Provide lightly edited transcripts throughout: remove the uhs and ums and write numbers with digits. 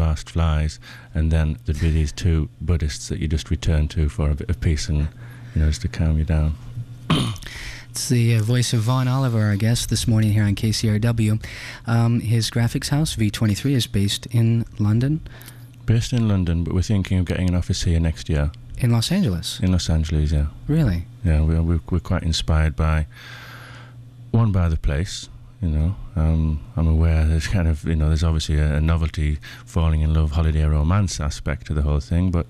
vast flies, and then there'd be these two Buddhists that you just return to for a bit of peace and, just to calm you down. It's the voice of Vaughn Oliver, our guest this morning here on KCRW. His graphics house, V23, is based in London. Based in London, but we're thinking of getting an office here next year. In Los Angeles? In Los Angeles, yeah. Really? Yeah, we're quite inspired by the place. I'm aware there's kind of, there's obviously a novelty, falling in love, holiday romance aspect to the whole thing, but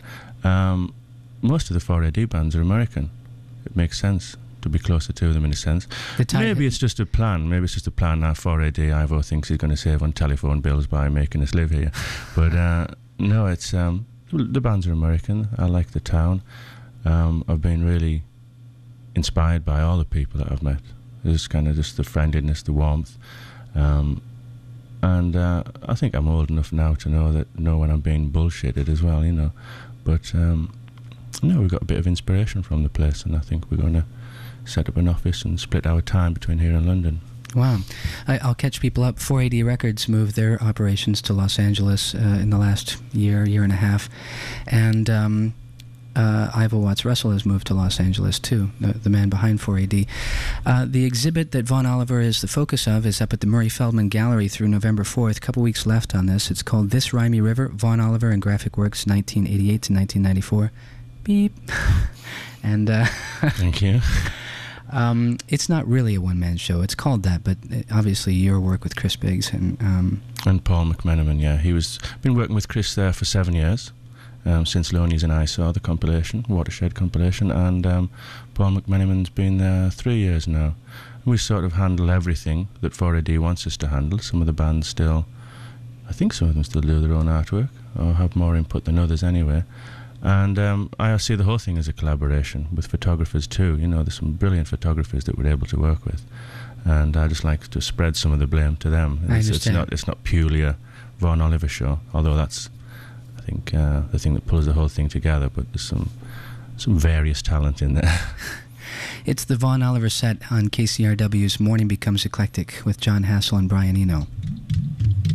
most of the 4AD bands are American. It makes sense to be closer to them in a sense. Maybe it's just a plan. Maybe it's just a plan that 4AD Ivo thinks he's going to save on telephone bills by making us live here. But no, it's the bands are American. I like the town. I've been really inspired by all the people that I've met. There's kind of just the friendliness, the warmth, and I think I'm old enough now to know when I'm being bullshitted as well, But no, we've got a bit of inspiration from the place, and I think we're going to set up an office and split our time between here and London. Wow. I'll catch people up. 4AD Records moved their operations to Los Angeles in the last year and a half, and Ivo Watts-Russell has moved to Los Angeles too, the man behind 4AD. The exhibit that Vaughn Oliver is the focus of is up at the Murray Feldman Gallery through November 4th. A couple weeks left on this. It's called This Rhymy River, Vaughn Oliver and Graphic Works, 1988 to 1994. Beep. And thank you. It's not really a one-man show. It's called that, but obviously your work with Chris Biggs and Paul McMenamin. Yeah, been working with Chris there for 7 years. Since Lonies and I saw the compilation, Watershed compilation, and Paul McMenamin's been there 3 years now. We sort of handle everything that 4AD wants us to handle. Some of the bands I think some of them still do their own artwork, or have more input than others anyway. And I see the whole thing as a collaboration with photographers too. There's some brilliant photographers that we're able to work with, and I just like to spread some of the blame to them. It's not purely a Vaughn Oliver show, although that's, I think, the thing that pulls the whole thing together, but there's some various talent in there. It's the Vaughn Oliver set on KCRW's Morning Becomes Eclectic with John Hassel and Brian Eno.